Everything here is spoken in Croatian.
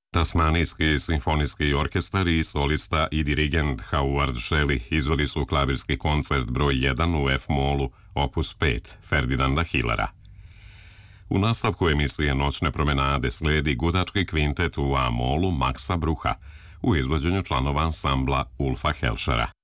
Tasmanijski simfonijski orkestar i solista i dirigent Howard Shelley izveli su klavirski koncert broj 1 u F-molu, opus 5, Ferdinanda Hillera. U nastavku emisije Noćne promenade slijedi gudački kvintet u A-molu Maxa Brucha u izvođenju članova ansambla Ulfa Helšera.